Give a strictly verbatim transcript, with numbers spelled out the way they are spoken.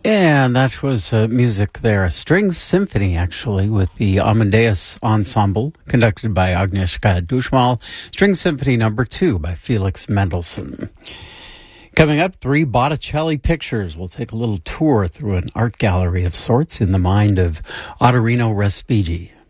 And that was uh, music there, a string symphony, actually, with the Amadeus Ensemble, conducted by Agnieszka Dushmal. String Symphony number two by Felix Mendelssohn. Coming up, three Botticelli pictures. We'll take a little tour through an art gallery of sorts in the mind of Ottorino Respighi.